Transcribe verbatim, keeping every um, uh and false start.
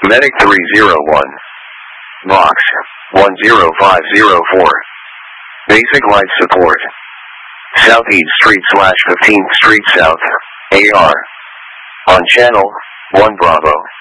Medic three zero one. Box one zero five zero four. Basic life support. Southeast Street slash fifteenth Street South, A R. On channel one Bravo.